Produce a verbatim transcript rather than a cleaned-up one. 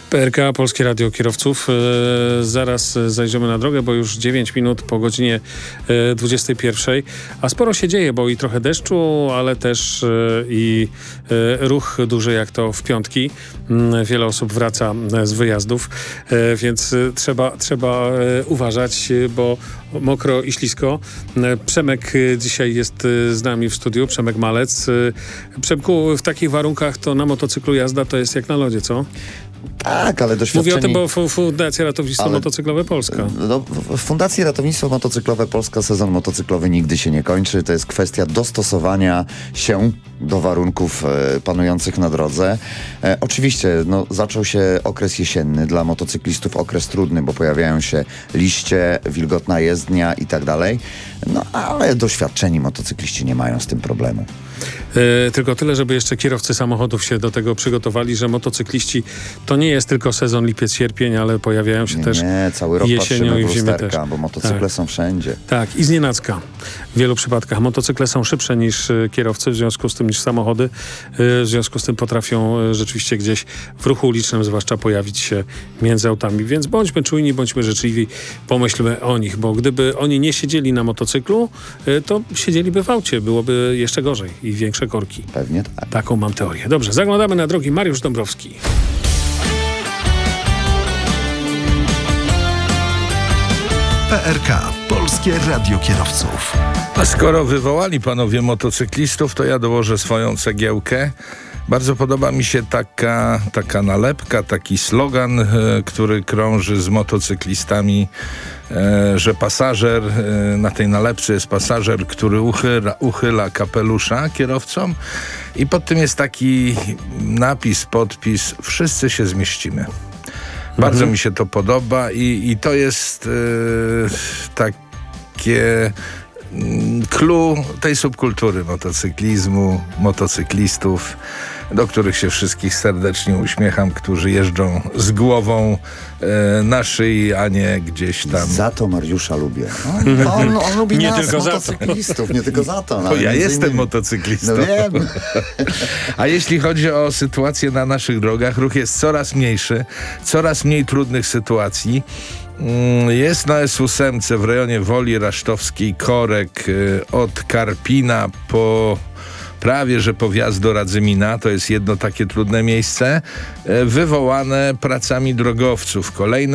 P R K, Polskie Radio Kierowców. E, zaraz zajrzymy na drogę, bo już dziewięć minut po godzinie e, dwudziestej pierwszej. A sporo się dzieje, bo i trochę deszczu, ale też e, i e, ruch duży jak to w piątki. Mm, wiele osób wraca z wyjazdów, e, więc e, trzeba, trzeba e, uważać, bo mokro i ślisko. E, Przemek e, dzisiaj jest e, z nami w studiu, Przemek Malec. E, Przemku, w takich warunkach to na motocyklu jazda to jest jak na lodzie, co? Tak, ale doświadczeni... Mówię o tym, bo F- Fundacja Ratownictwo ale... Motocyklowe Polska. No, w Fundacji Ratownictwo Motocyklowe Polska sezon motocyklowy nigdy się nie kończy. To jest kwestia dostosowania się do warunków e, panujących na drodze. E, oczywiście no, zaczął się okres jesienny, dla motocyklistów okres trudny, bo pojawiają się liście, wilgotna jezdnia i tak dalej. No ale doświadczeni motocykliści nie mają z tym problemu. E, tylko tyle, żeby jeszcze kierowcy samochodów się do tego przygotowali, że motocykliści to nie jest tylko sezon lipiec-sierpień, ale pojawiają się Nie, też nie, cały rok jesienią patrzymy i w w zimie lusterka, też. bo motocykle Tak. są wszędzie. Tak, i znienacka. W wielu przypadkach motocykle są szybsze niż y, kierowcy, w związku z tym niż samochody. Y, w związku z tym potrafią y, rzeczywiście gdzieś w ruchu ulicznym zwłaszcza pojawić się między autami. Więc bądźmy czujni, bądźmy życzliwi, pomyślmy o nich, bo gdyby oni nie siedzieli na motocyklu, y, to siedzieliby w aucie. Byłoby jeszcze gorzej i większe korki. Pewnie tak. Taką mam teorię. Dobrze, zaglądamy na drogi. Mariusz Dąbrowski. P R K. Polskie Radio Kierowców. A skoro wywołali panowie motocyklistów, to ja dołożę swoją cegiełkę. Bardzo podoba mi się taka, taka nalepka, taki slogan, e, który krąży z motocyklistami, e, że pasażer, e, na tej nalepce jest pasażer, który uchyla, uchyla kapelusza kierowcom i pod tym jest taki napis, podpis: wszyscy się zmieścimy. Bardzo mhm. mi się to podoba i, i to jest e, takie clue tej subkultury motocyklizmu, motocyklistów, do których się wszystkich serdecznie uśmiecham, którzy jeżdżą z głową e, na szyi, a nie gdzieś tam. Za to Mariusza lubię. On, on, on lubi Nie nas, tylko za to. motocyklistów, nie tylko za to. Bo ja jestem innymi. motocyklistą. No wiem. A jeśli chodzi o sytuację na naszych drogach, ruch jest coraz mniejszy, coraz mniej trudnych sytuacji. Jest na S osiem w rejonie Woli Rasztowskiej korek od Karpina po prawie że po wjazd do Radzymina, to jest jedno takie trudne miejsce, wywołane pracami drogowców. Kolejne